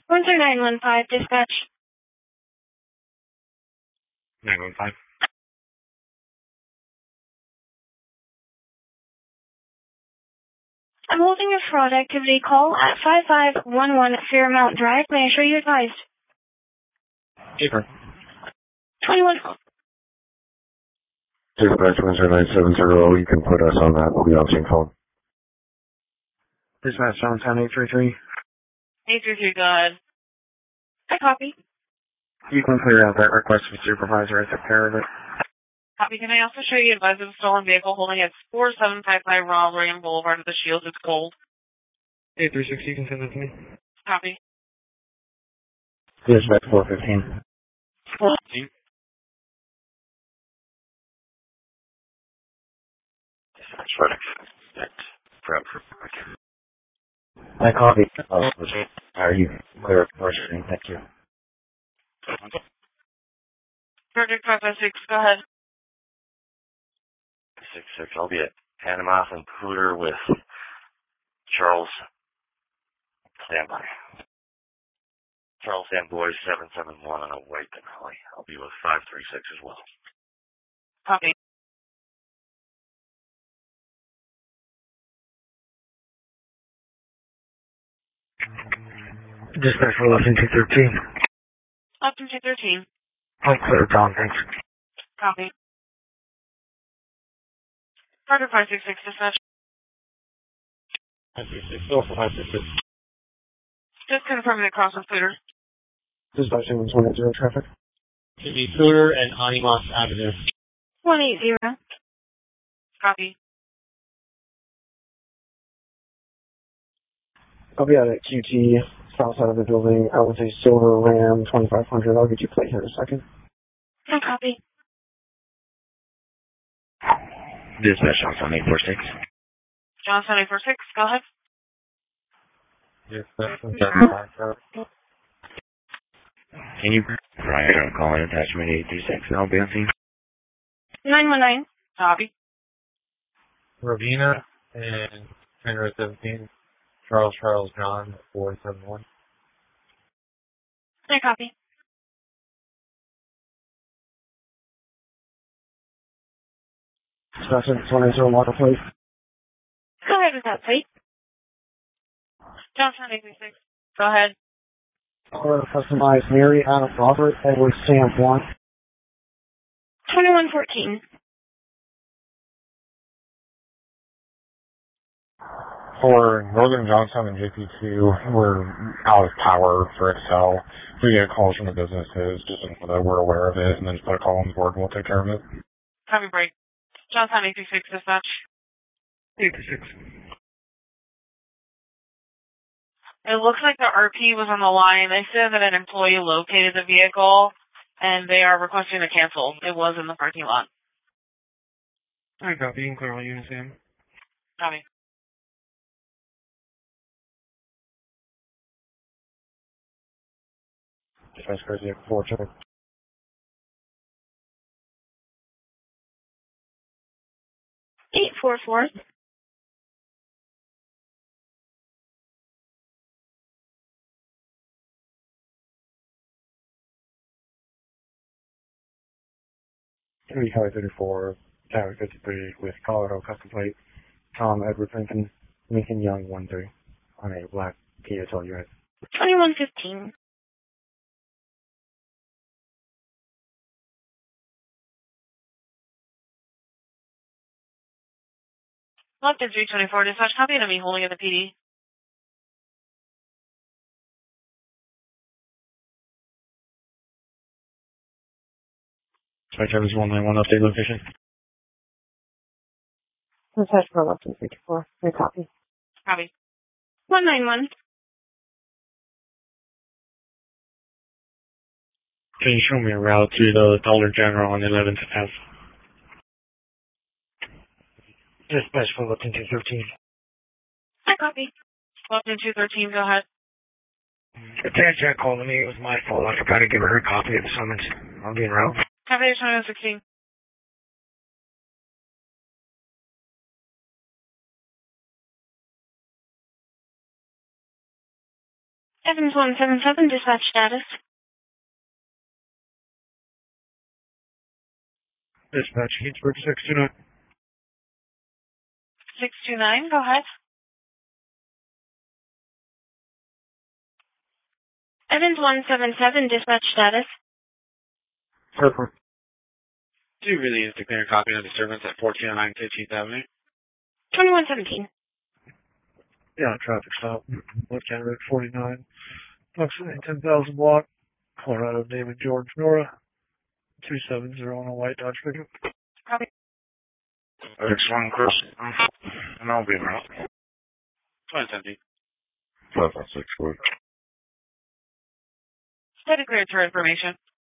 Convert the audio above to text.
Windsor 915, dispatch. 915. I'm holding a fraud activity call at 5511 Fairmount Drive. May I show you advised? Paper. 21. Dispatch Windsor 970, you can put us on that. We'll be on same phone. Dispatch Johnstown 833. 833, go ahead. I copy. You can clear out that request with supervisor. I took care of it. Copy. Can I also show you advised of a stolen vehicle holding at 4755 Ronald Reagan Boulevard of the Shields? It's cold. 836, you can send it to me. Copy. Dispatch 415. 415. Dispatch FedEx. Prep for I copy. Are you clear for screen? Thank you. Project 556, go ahead. 66. I'll be at Panama and Cooter with Charles. Standby. Charles and Boys 771 on a white Denali. I'll be with 536 as well. Copy. Dispatch for Lexington 213. Option 213. I'm clear, John. Thanks. Copy. Project 566, dispatch. 536. Oh, 536. Just confirming the cross with Cooter. Dispatch 180 traffic. Should be Cooter and Animas Avenue. 180. Copy. I'll be out at QT, south side of the building, out with a silver Ram 2500. I'll get you plate here in a second. No copy. Dispatch Johnson 846. Johnson 846, go ahead. Dispatch Can you Brian call in attachment 836 and I'll be on scene? 919. Copy. Ravina and Henry 17. Charles John 471. No copy. Dispatch 180 water plate. Go ahead with that, please. Johnson 836. Go ahead. Or customized Mary Anna Robert Edward Stamp 1. 2114. For Northern Johnstown and JP2, we're out of power for Excel. We get calls from the businesses, just so that we're aware of it, and then just put a call on the board and we'll take care of it. Copy break. Johnstown 836, dispatch. 836. It looks like the RP was on the line. They said that an employee located the vehicle, and they are requesting to cancel. It was in the parking lot. I copy. You can clear all units in. Copy. Dispatch crazy at 4 check. 844. Highway 34, Tower 53 with Colorado custom plate. Tom Edward Lincoln Young 13 on a black Kia Telluride. 2115. Left in 324, dispatch. Copy to me holding at the PD. Dispatch Service 191 update location. Dispatch for left in 324. No copy. Copy. 191. Can you show me a route to the Dollar General on 11th Ave? Dispatch for left in 213. I copy. Left in 213, go ahead. Attention, called me. It was my fault. I forgot to give her a copy of the summons. I'll be en route. Copy to 2116. Evans 177, dispatch status. Dispatch, Heatsburg 629. 629, go ahead. Evans 177, dispatch status. Sir, Do you really need to clear a copy of disturbance at 1409 15th Avenue? 2117. Yeah, traffic stop. Left County Road 49. Approximately 10,000 block. Colorado, David George Nora. 270 on a white Dodge pickup. Copy. X1 Chris, and I'll be around. 2017. 556 weeks. Steady cleared for information.